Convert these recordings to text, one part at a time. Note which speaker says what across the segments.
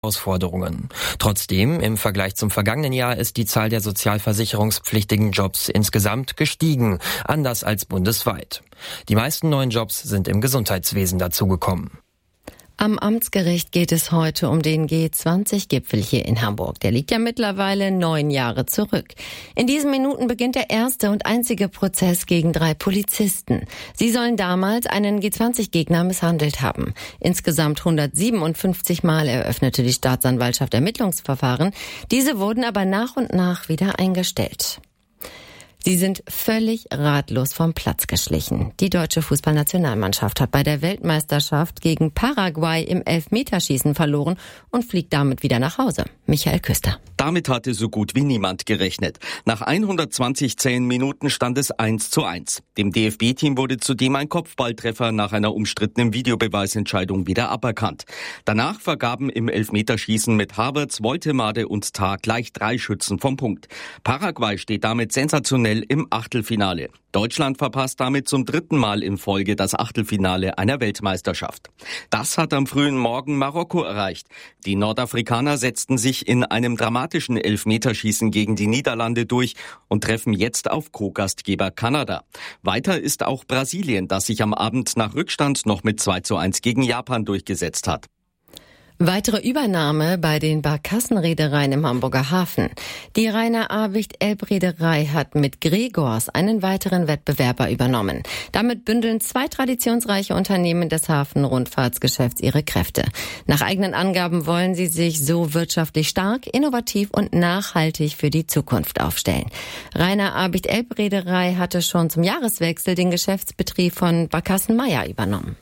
Speaker 1: Herausforderungen. Trotzdem, im Vergleich zum vergangenen Jahr ist die Zahl der sozialversicherungspflichtigen Jobs insgesamt gestiegen, anders als bundesweit. Die meisten neuen Jobs sind im Gesundheitswesen dazugekommen.
Speaker 2: Am Amtsgericht geht es heute um den G20-Gipfel hier in Hamburg. Der liegt ja mittlerweile 9 Jahre zurück. In diesen Minuten beginnt der erste und einzige Prozess gegen 3 Polizisten. Sie sollen damals einen G20-Gegner misshandelt haben. Insgesamt 157 Mal eröffnete die Staatsanwaltschaft Ermittlungsverfahren. Diese wurden aber nach und nach wieder eingestellt. Sie sind völlig ratlos vom Platz geschlichen. Die deutsche Fußballnationalmannschaft hat bei der Weltmeisterschaft gegen Paraguay im Elfmeterschießen verloren und fliegt damit wieder nach Hause. Michael Küster.
Speaker 3: Damit hatte so gut wie niemand gerechnet. Nach 120 zähen Minuten stand es 1:1. Dem DFB-Team wurde zudem ein Kopfballtreffer nach einer umstrittenen Videobeweisentscheidung wieder aberkannt. Danach vergaben im Elfmeterschießen mit Havertz, Woltemade und Tah gleich 3 Schützen vom Punkt. Paraguay steht damit sensationell im Achtelfinale. Deutschland verpasst damit zum 3. Mal in Folge das Achtelfinale einer Weltmeisterschaft. Das hat am frühen Morgen Marokko erreicht. Die Nordafrikaner setzten sich in einem dramatischen Elfmeterschießen gegen die Niederlande durch und treffen jetzt auf Co-Gastgeber Kanada. Weiter ist auch Brasilien, das sich am Abend nach Rückstand noch mit 2:1 gegen Japan durchgesetzt hat.
Speaker 2: Weitere Übernahme bei den Barkassenreedereien im Hamburger Hafen. Die Rainer Abicht Elbreederei hat mit Gregors einen weiteren Wettbewerber übernommen. Damit bündeln 2 traditionsreiche Unternehmen des Hafenrundfahrtsgeschäfts ihre Kräfte. Nach eigenen Angaben wollen sie sich so wirtschaftlich stark, innovativ und nachhaltig für die Zukunft aufstellen. Rainer Abicht Elbreederei hatte schon zum Jahreswechsel den Geschäftsbetrieb von Barkassen Meier übernommen.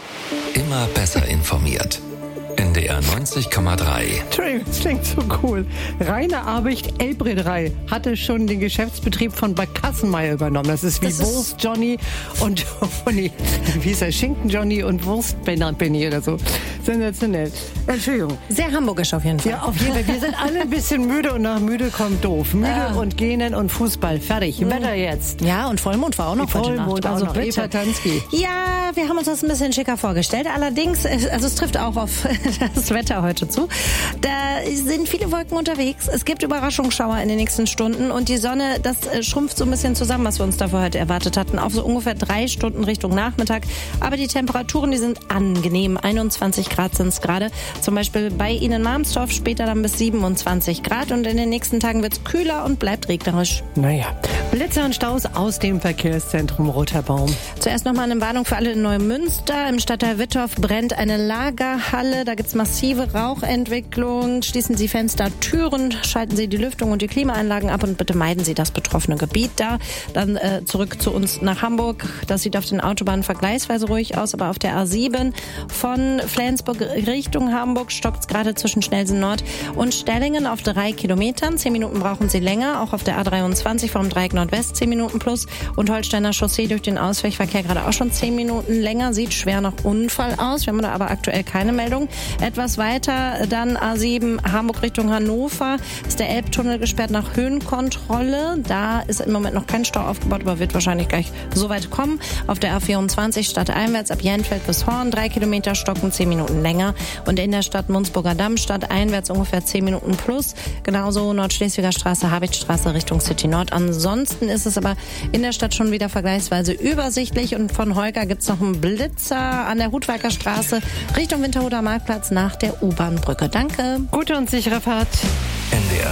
Speaker 4: Immer besser informiert. NDR 90,3.
Speaker 5: Entschuldigung, das klingt so cool. Rainer Abicht Elbreederei hatte schon den Geschäftsbetrieb von Barkassenmeier übernommen. Das ist wie Wurst Johnny und wie hieß er? Schinken Johnny und Wurst Benny oder so. Sensationell. Entschuldigung.
Speaker 6: Sehr hamburgisch auf jeden Fall.
Speaker 5: Ja, auf jeden Fall. Wir sind alle ein bisschen müde und nach müde kommt doof. Müde und Genen und Fußball. Fertig. Wetter jetzt.
Speaker 6: Ja, und Vollmond war auch noch heute Nacht.
Speaker 5: Vollmond, also bitte. Tansky.
Speaker 6: Ja, wir haben uns das ein bisschen schicker vorgestellt. Allerdings, also es trifft auch auf das Wetter heute zu. Da sind viele Wolken unterwegs. Es gibt Überraschungsschauer in den nächsten Stunden und die Sonne, das schrumpft so ein bisschen zusammen, was wir uns dafür heute erwartet hatten, auf so ungefähr 3 Stunden Richtung Nachmittag. Aber die Temperaturen, die sind angenehm. 21 Grad sind es gerade. Zum Beispiel bei Ihnen in Marmstorf, später dann bis 27 Grad und in den nächsten Tagen wird es kühler und bleibt regnerisch.
Speaker 5: Naja, Blitze und Staus aus dem Verkehrszentrum Roter Baum.
Speaker 6: Zuerst nochmal eine Warnung für alle in Neumünster. Im Stadtteil Wittorf brennt eine Lagerhalle. Da gibt es massive Rauchentwicklung. Schließen Sie Fenster, Türen, schalten Sie die Lüftung und die Klimaanlagen ab und bitte meiden Sie das betroffene Gebiet da. Dann zurück zu uns nach Hamburg. Das sieht auf den Autobahnen vergleichsweise ruhig aus, aber auf der A7 von Flensburg Richtung Hamburg stockt es gerade zwischen Schnellsen Nord und Stellingen auf 3 Kilometern. 10 Minuten brauchen Sie länger. Auch auf der A23 vom Dreieck Nordwest 10 Minuten plus und Holsteiner Chaussee durch den Ausweichverkehr gerade auch schon 10 Minuten länger. Sieht schwer nach Unfall aus. Wir haben da aber aktuell keine Meldung. Etwas weiter dann A7 Hamburg Richtung Hannover ist der Elbtunnel gesperrt nach Höhenkontrolle. Da ist im Moment noch kein Stau aufgebaut, aber wird wahrscheinlich gleich so weit kommen. Auf der A24 stadteinwärts ab Jenfeld bis Horn 3 Kilometer stocken 10 Minuten länger und in der Stadt Munzburger Damm stadteinwärts ungefähr 10 Minuten plus. Genauso Nordschleswiger Straße, Habichtstraße Richtung City Nord. Ansonsten ist es aber in der Stadt schon wieder vergleichsweise übersichtlich und von Holger gibt es noch einen Blitzer an der Hutwalker Straße Richtung Winterhuder Marktplatz nach der U-Bahn-Brücke. Danke.
Speaker 5: Gute und sichere Fahrt.
Speaker 4: NDR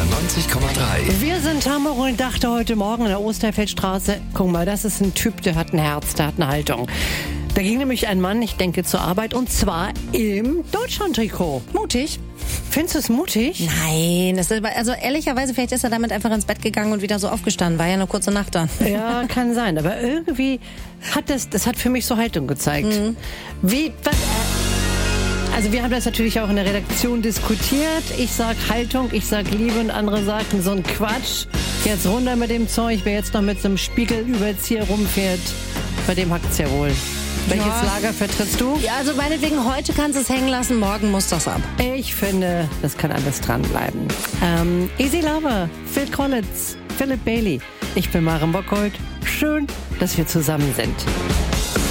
Speaker 4: 90,3.
Speaker 5: Wir sind Hamburg und dachte heute Morgen in der Osterfeldstraße, guck mal, das ist ein Typ, der hat ein Herz, der hat eine Haltung. Da ging nämlich ein Mann, ich denke, zur Arbeit und zwar im Deutschland-Trikot.
Speaker 6: Mutig.
Speaker 5: Findest du es mutig?
Speaker 6: Nein, also ehrlicherweise, vielleicht ist er damit einfach ins Bett gegangen und wieder so aufgestanden. War ja eine kurze Nacht dann.
Speaker 5: Ja, kann sein. Aber irgendwie hat das hat für mich so Haltung gezeigt.
Speaker 6: Mhm.
Speaker 5: Also wir haben das natürlich auch in der Redaktion diskutiert. Ich sag Haltung, ich sag Liebe und andere sagten so ein Quatsch. Jetzt runter mit dem Zeug, wer jetzt noch mit so einem Spiegelüberzieher rumfährt, bei dem hackt's ja wohl. Welches Lager vertrittst du?
Speaker 6: Ja, also meinetwegen, heute kannst du es hängen lassen, morgen muss das ab.
Speaker 5: Ich finde, das kann alles dranbleiben. Easy Lover, Phil Collins, Philip Bailey. Ich bin Maren Bockhold. Schön, dass wir zusammen sind.